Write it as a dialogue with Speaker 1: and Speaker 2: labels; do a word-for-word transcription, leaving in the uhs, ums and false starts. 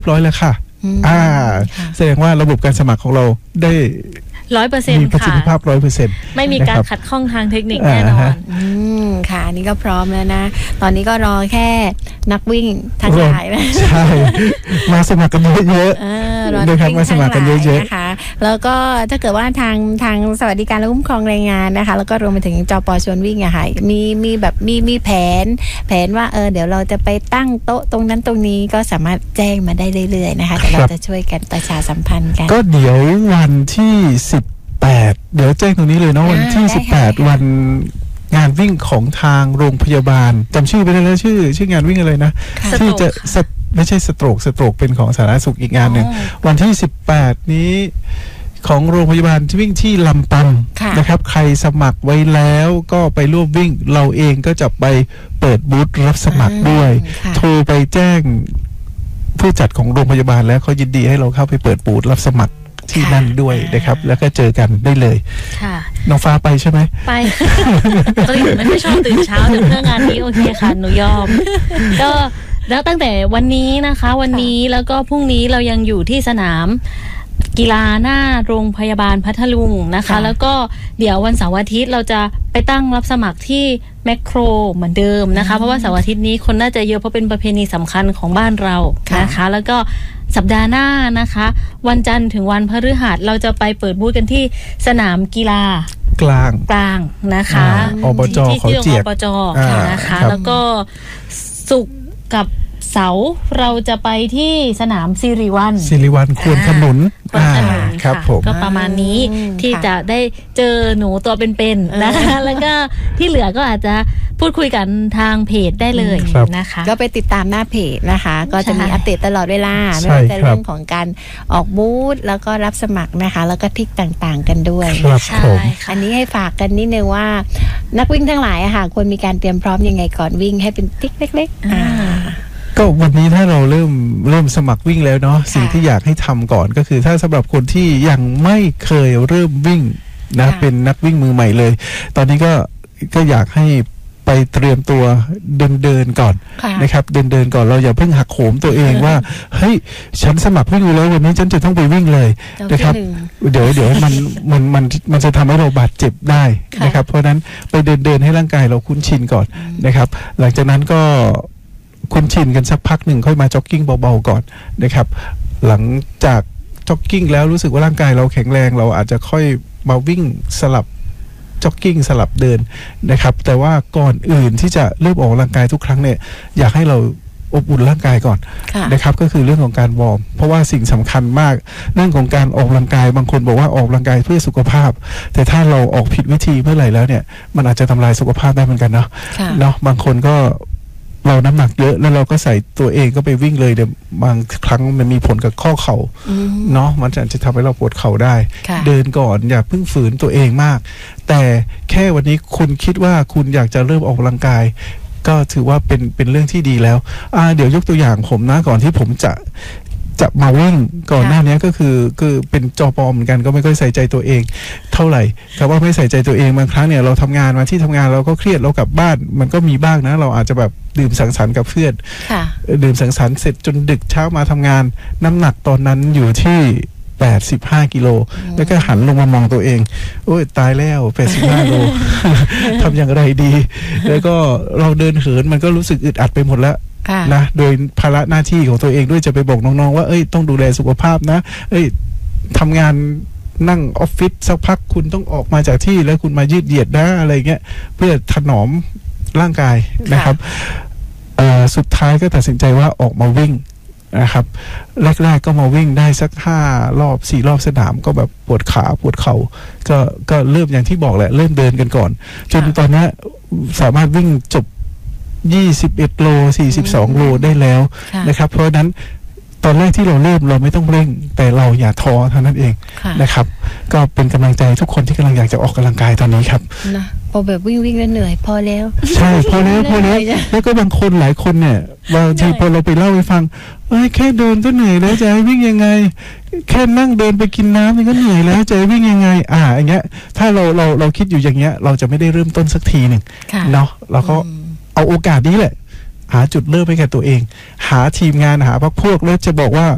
Speaker 1: ร้อยแล้วค่ะอ่าแสดงว่าระบบการสมัครของเราได้
Speaker 2: ร้อยเปอร์เซ็นต์
Speaker 1: มีประสิทธิภาพร้อยเปอร์เซ็นต์
Speaker 2: ไม่มีการขัดข้องทางเทคนิคแน่นอน
Speaker 3: อืมค่ะนี่ก็พร้อมแล้วนะตอนนี้ก็รอแค่นักวิ่งทั้งหลายนะ
Speaker 1: ใช่มาสมัครกันเยอะๆนะครับมาสมัครกันเยอะๆ
Speaker 3: นะคะแล้วก็ถ้าเกิดว่าทางทางสวัสดิการและคุ้มครองแรงงานนะคะแล้วก็รวมไปถึงจป.ชวนวิ่งอะค่ะมีมีแบบมีมีแผนแผนว่าเออเดี๋ยวเราจะไปตั้งโต๊ะตรงนั้นตรงนี้ก็สามารถแจ้งมาได้เรื่อยๆนะคะแต่เราจะช่วยกันประชาสัมพันธ์กัน
Speaker 1: ก็เดี๋ยววันที่สิบแปดเดี๋ยวแจ้งตรงนี้เลยเนาะวันที่สิบแปดวันงานวิ่งของทางโรงพยาบาลจำชื่อไปได้แล้วชื่อชื่องานวิ่งอะไรนะที่จะไม่ใช่สโตรกสโตรกเป็นของสาธารณสุขอีกงานหนึ่งวันที่สิบแปดนี้ของโรงพยาบาลที่วิ่งที่ลำปางนะครับใครสมัครไว้แล้วก็ไปร่วมวิ่งเราเองก็จะไปเปิดบูธรับสมัครด้วยโทรไปแจ้งผู้จัดของโรงพยาบาลแล้วเขายินดีให้เราเข้าไปเปิดบูธรับสมัครที่นั่นด้วยนะครับแล้วก็เจอกันได้เลยค่ะน้องฟ้าไปใช่ไหม
Speaker 2: ไปก็หนูไม่ชอบตื่นเช้าแต่เพื่องานนี้โอเคค่ะหนูยอมก็แล้วตั้งแต่วันนี้นะคะวันนี้แล้วก็พรุ่งนี้เรายังอยู่ที่สนามกีฬาหน้าโรงพยาบาลพัทลุงนะคะแล้วก็เดี๋ยววันเสาร์อาทิตย์เราจะไปตั้งรับสมัครที่แมคโครเหมือนเดิมนะคะเพราะว่าเสาร์อาทิตย์นี้คนน่าจะเยอะเพราะเป็นประเพณีสำคัญของบ้านเรานะคะแล้วก็สัปดาห์หน้านะคะวันจันทร์ถึงวันพฤหัสเราจะไปเปิดบูธกันที่สนามกีฬาก
Speaker 1: ลาง
Speaker 2: กลางนะคะ
Speaker 1: อบจเขาเจียก
Speaker 2: อบจนะคะแล้วก็ศุกร์กับเสาร์เราจะไปที่สนามสิริวัลย์
Speaker 1: สิริวัลย์ควรขนุน
Speaker 2: ครับผมก็ประมาณนี้ที่จะได้เจอหนูตัวเป็นๆนะคะแล้วก็ที่เหลือก็อาจจะพูดคุยกันทางเพจได้เลยนะคะ
Speaker 3: ก็ไปติดตามหน้าเพจนะคะก็จะมีอัปเดตตลอดเวลาไม่ว่าจะเรื่องของการออกบูธแล้วก็รับสมัครนะคะแล้วก็ทิกต่างๆกันด้วยอันนี้ให้ฝากกันนิดนึงว่านักวิ่งทั้งหลายอะค่ะควรมีการเตรียมพร้อมยังไงก่อนวิ่งให้เป็นทิกเล็กๆ
Speaker 1: ก็วันนี้ถ้าเราเริ่มเริ่มสมัครวิ่งแล้วเนาะสิ่งที่อยากให้ทำก่อนก็คือถ้าสำหรับคนที่ยังไม่เคยเริ่มวิ่งนะเป็นนักวิ่งมือใหม่เลยตอนนี้ก็ก็อยากให้ไปเตรียมตัวเดินเดินก่อนนะครับเดินเดินก่อนเราอย่าเพิ่งหักโหมตัวเองว่าเฮ้ยฉันสมัครวิ่งอยู่แล้ววันนี้ฉันจะต้องไปวิ่งเลยนะครับเดี๋ยวเดี๋ยวมันมันมันมันจะทำให้เราบาดเจ็บได้นะครับเพราะนั้นไปเดินเดินให้ร่างกายเราคุ้นชินก่อนนะครับหลังจากนั้นก็คุ้นชินกันสักพักหนึ่งค่อยมาจ็อกกิ้งเบาๆก่อนนะครับหลังจากจ็อกกิ้งแล้วรู้สึกว่าร่างกายเราแข็งแรงเราอาจจะค่อยมาวิ่งสลับจ็อกกิ้งสลับเดินนะครับแต่ว่าก่อนอื่นที่จะเริ่มออกกำลังกายทุกครั้งเนี่ยอยากให้เราอบอุ่นร่างกายก่อนนะครับก็คือเรื่องของการวอร์มเพราะว่าสิ่งสำคัญมากเรื่องของการออกกำลังกายบางคนบอกว่าออกกำลังกายเพื่อสุขภาพแต่ถ้าเราออกผิดวิธีเมื่อไหร่แล้วเนี่ยมันอาจจะทำลายสุขภาพได้เหมือนกันเนาะเนาะบางคนก็เราน้ำหนักเยอะแล้วเราก็ใส่ตัวเองก็ไปวิ่งเลยเดี๋ยวบางครั้งมันมีผลกับข้อเข่าเนาะมันจะทำให้เราปวดเข่าได้เดินก่อนอย่าเพิ่งฝืนตัวเองมากแต่แค่วันนี้คุณคิดว่าคุณอยากจะเริ่มออกกำลังกายก็ถือว่าเป็นเป็นเรื่องที่ดีแล้วอ่าเดี๋ยวยกตัวอย่างผมนะก่อนที่ผมจะจะมาวิ่งก่อนหน้านี้ก็คือคือเป็นจอปอเหมือนกันก็ไม่ค่อยใส่ใจตัวเองเท่าไหร่แต่ว่าไม่ใส่ใจตัวเองบางครั้งเนี่ยเราทำงานมาที่ทำงานเราก็เครียดเรากลับบ้านมันก็มีบ้างนะเราอาจจะแบบดื่มสังสรรค์กับเพื่อนดื่มสังสรรค์เสร็จจนดึกเช้ามาทำงานน้ำหนักตอนนั้นอยู่ที่แปดสิบห้ากิโลแล้วก็หันลงมามองตัวเองโอ้ยตายแล้วแปดสิบห้าโลทำอย่างไรดีแล้วก็เราเดินเหินมันก็รู้สึกอึดอัดไปหมดแล้วนะโดยภาระหน้าที่ของตัวเองด้วยจะไปบอกน้องๆว่าเอ้ยต้องดูแลสุขภาพนะเอ้ยทำงานนั่งออฟฟิศสักพักคุณต้องออกมาจากที่แล้วคุณมายืดเหยียดนะอะไรเงี้ยเพื่อถนอมร่างกายนะครับสุดท้ายก็ตัดสินใจว่าออกมาวิ่งนะครับแรกๆก็มาวิ่งได้สักห้ารอบสี่รอบสนามก็แบบปวดขาปวดเข่าก็ก็เริ่มอย่างที่บอกแหละเริ่มเดินกันก่อนจนตอนนี้สามารถวิ่งจบยี่สิบเอ็ดโลสี่สิบสองโลได้แล้วนะครับเพราะนั้นตอนแรกที่เราเริ่มเราไม่ต้องเร่งแต่เราอย่าท้อเท่านั้นเองนะครับก็เป็นกำลังใจทุกคนที่กำลังอยากจะออกกำลังกายตอนนี้ครับ
Speaker 3: นะพอแบบวิ่งวิ่งแล้วเหนื่อยพอแล้ว
Speaker 1: ใช่พอแล้วพอแล้วแล้วก็บางคนหลายคนเนี่ยบางทีพอเราไปเล่าให้ฟังเอ้ยแค่เดินก็เหนื่อยแล้วจะให้วิ่งยังไงแค่นั่งเดินไปกินน้ำมันก็เหนื่อยแล้วจะให้วิ่งยังไงอ่าอย่างเงี้ยถ้าเราเราเราคิดอยู่อย่างเงี้ยเราจะไม่ได้เริ่มต้นสักทีหนึ่งเนาะเราก็เอาโอกาสนี้แหละหาจุดเริ่มให้กับตัวเองหาทีมงานหาพรรคพวกแล้วจะบอกว่า